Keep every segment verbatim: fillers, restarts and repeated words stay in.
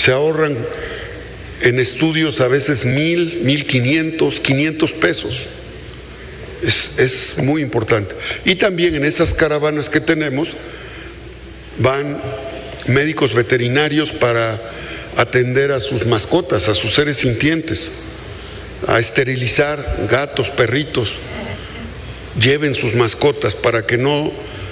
se ahorran en estudios a veces mil, mil quinientos, quinientos pesos. Es, es muy importante. Y también en esas caravanas que tenemos van médicos veterinarios para atender a sus mascotas, a sus seres sintientes, a esterilizar gatos, perritos. Lleven sus mascotas para que no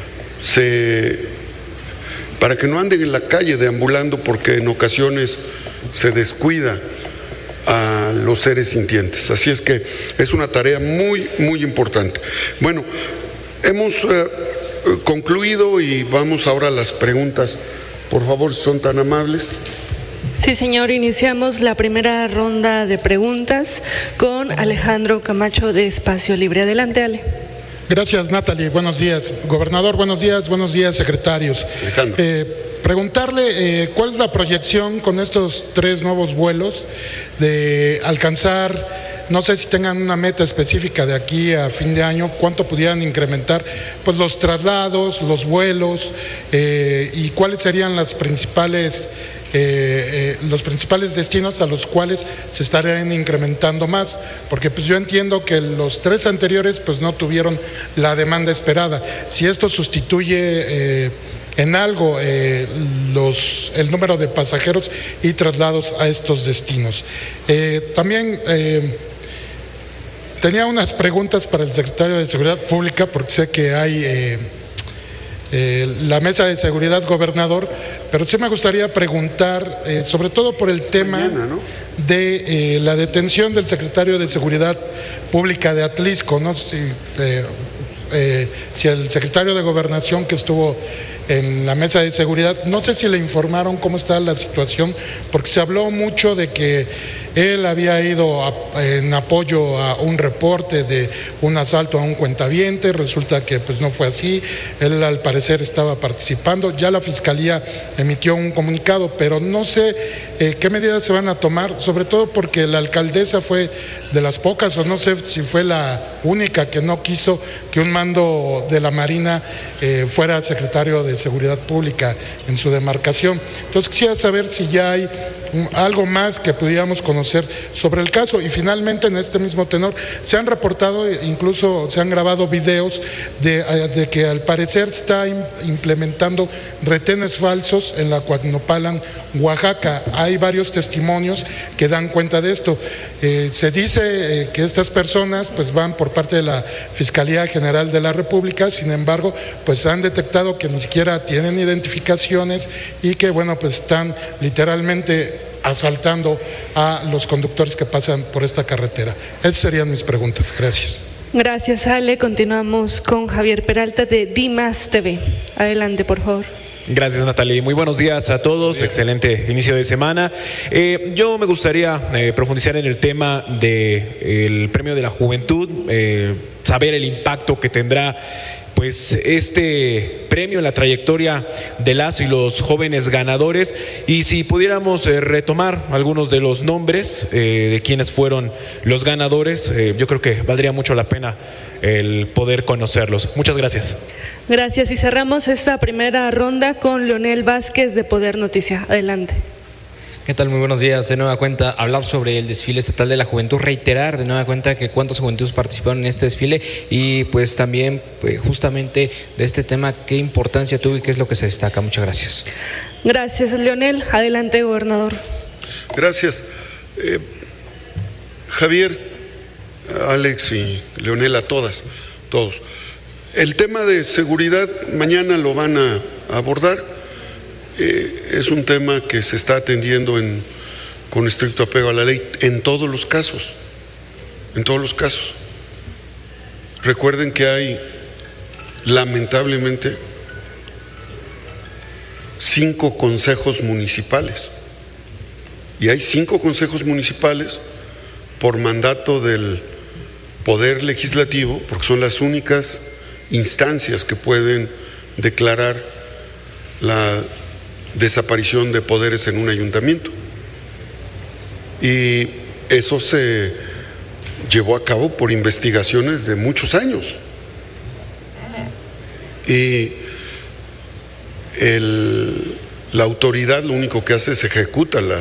se, para que no anden en la calle deambulando, porque en ocasiones se descuida a los seres sintientes. Así es que es una tarea muy, muy importante. Bueno, hemos eh, concluido y vamos ahora a las preguntas. Por favor, si son tan amables. Sí, señor, iniciamos la primera ronda de preguntas con Alejandro Camacho de Espacio Libre. Adelante, Ale. Gracias, Natalie. Buenos días, gobernador. Buenos días, buenos días, secretarios. Alejandro. Eh, preguntarle eh, cuál es la proyección con estos tres nuevos vuelos de alcanzar, no sé si tengan una meta específica de aquí a fin de año, cuánto pudieran incrementar pues los traslados, los vuelos eh, y cuáles serían las principales Eh, eh, los principales destinos a los cuales se estarían incrementando más, porque pues yo entiendo que los tres anteriores pues no tuvieron la demanda esperada. Si esto sustituye eh, en algo eh, los, el número de pasajeros y traslados a estos destinos. Eh, también eh, tenía unas preguntas para el secretario de Seguridad Pública, porque sé que hay eh, Eh, la mesa de seguridad, gobernador, pero sí me gustaría preguntar, eh, sobre todo por el tema mañana, ¿no? de eh, la detención del secretario de Seguridad Pública de Atlisco, no sé si, eh, eh, si el secretario de Gobernación que estuvo en la mesa de seguridad, no sé si le informaron cómo está la situación, porque se habló mucho de que él había ido a, en apoyo a un reporte de un asalto a un cuentaviente, resulta que pues no fue así, él al parecer estaba participando, ya la Fiscalía emitió un comunicado, pero no sé eh, qué medidas se van a tomar, sobre todo porque la alcaldesa fue de las pocas, o no sé si fue la única que no quiso que un mando de la Marina eh, fuera secretario de Seguridad Pública en su demarcación. Entonces quisiera saber si ya hay algo más que pudiéramos conocer sobre el caso. Y finalmente, en este mismo tenor, se han reportado, incluso se han grabado videos de, de que al parecer está implementando retenes falsos en la Cuatnopalan, Oaxaca. Hay varios testimonios que dan cuenta de esto. Eh, se dice eh, que estas personas pues van por parte de la Fiscalía General de la República, sin embargo, pues han detectado que ni siquiera tienen identificaciones y que, bueno, pues están literalmente asaltando a los conductores que pasan por esta carretera. Esas serían mis preguntas. Gracias. Gracias, Ale. Continuamos con Javier Peralta de Dimas T V. Adelante, por favor. Gracias, Natalie. Muy buenos días a todos. Excelente inicio de semana. Eh, yo me gustaría eh, profundizar en el tema del Premio de la Juventud, eh, saber el impacto que tendrá pues este premio en la trayectoria de las y los jóvenes ganadores, y si pudiéramos eh, retomar algunos de los nombres eh, de quienes fueron los ganadores, eh, yo creo que valdría mucho la pena el poder conocerlos. Muchas gracias. Gracias, y cerramos esta primera ronda con Leonel Vázquez de Poder Noticia. Adelante. ¿Qué tal? Muy buenos días. De nueva cuenta, hablar sobre el desfile estatal de la juventud, reiterar de nueva cuenta que cuántas juventudes participaron en este desfile y pues también pues, justamente de este tema, qué importancia tuvo y qué es lo que se destaca. Muchas gracias. Gracias, Leonel. Adelante, gobernador. Gracias. Eh, Javier, Alex y Leonel, a todas, todos. El tema de seguridad mañana lo van a abordar. Eh, es un tema que se está atendiendo en, con estricto apego a la ley en todos los casos, en todos los casos. Recuerden que hay, lamentablemente, cinco consejos municipales, y hay cinco consejos municipales por mandato del Poder Legislativo, porque son las únicas instancias que pueden declarar la desaparición de poderes en un ayuntamiento. Y eso se llevó a cabo por investigaciones de muchos años. Y el, la autoridad lo único que hace es ejecuta la